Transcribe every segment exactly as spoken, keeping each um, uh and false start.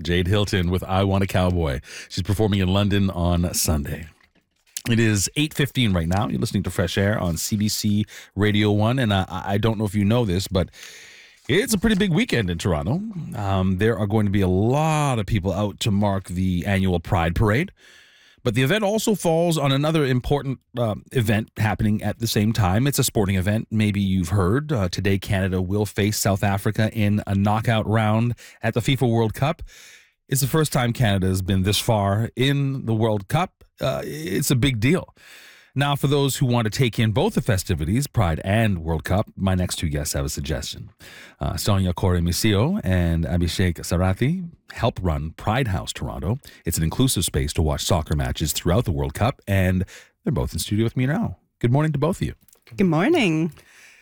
Jade Hilton with I Want a Cowboy. She's performing in London on Sunday. It is eight fifteen right now. You're listening to Fresh Air on C B C Radio one. And I, I don't know if you know this, but it's a pretty big weekend in Toronto. Um, there are going to be a lot of people out to mark the annual Pride Parade. But the event also falls on another important uh, event happening at the same time. It's a sporting event. Maybe you've heard. Uh, today, Canada will face South Africa in a knockout round at the FIFA World Cup. It's the first time Canada has been this far in the World Cup. Uh, it's a big deal. Now, for those who want to take in both the festivities, Pride and World Cup, my next two guests have a suggestion. Uh, Sonia Kore-Misio and Abhishek Sarathi help run Pride House Toronto. It's an inclusive space to watch soccer matches throughout the World Cup, and they're both in studio with me now. Good morning to both of you. Good morning.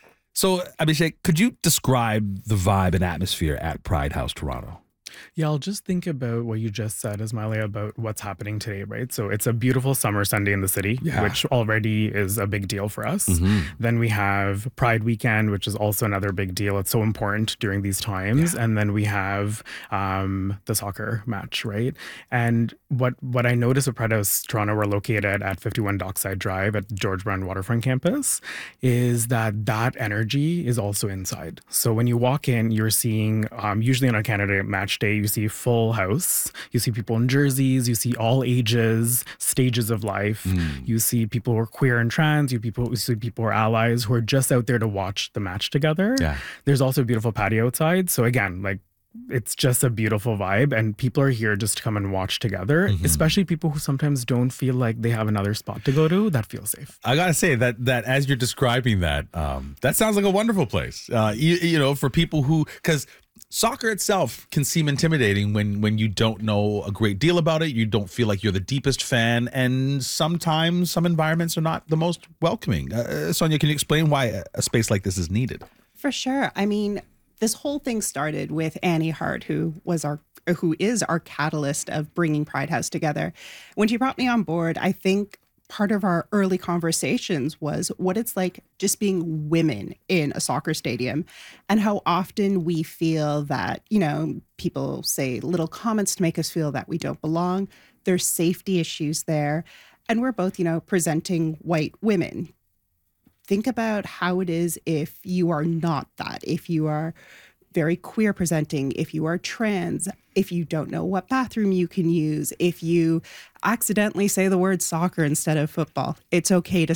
So, Abhishek, could you describe the vibe and atmosphere at Pride House Toronto? Yeah, I'll just think about what you just said, Ismaila, about what's happening today, right? So it's a beautiful summer Sunday in the city, yeah. which already is a big deal for us. Mm-hmm. Then we have Pride Weekend, which is also another big deal. It's so important during these times. Yeah. And then we have um, the soccer match, right? And what what I noticed at Pride House Toronto, we're located at fifty-one Dockside Drive at George Brown Waterfront Campus, is that that energy is also inside. So when you walk in, you're seeing, um, usually on a Canada match day, you see full house. You see people in jerseys. You see all ages, stages of life. Mm. You see people who are queer and trans. You people, you see people who are allies who are just out there to watch the match together. Yeah. There's also a beautiful patio outside. So again, like, it's just a beautiful vibe, and people are here just to come and watch together, mm-hmm. especially people who sometimes don't feel like they have another spot to go to. That feels safe. I gotta say that that as you're describing that, um, that sounds like a wonderful place. Uh, you, you know, for people who, because soccer itself can seem intimidating when when you don't know a great deal about it. You don't feel like you're the deepest fan, and sometimes some environments are not the most welcoming. Uh, Sonia, can you explain why a, a space like this is needed? For sure. I mean, this whole thing started with Annie Hart, who was our, who is our catalyst of bringing Pride House together. When she brought me on board, I think part of our early conversations was what it's like just being women in a soccer stadium, and how often we feel that, you know, people say little comments to make us feel that we don't belong. There's safety issues there. And we're both, you know, presenting white women. Think about how it is if you are not that, if you are very queer presenting, if you are trans, if you don't know what bathroom you can use, if you accidentally say the word soccer instead of football. It's okay to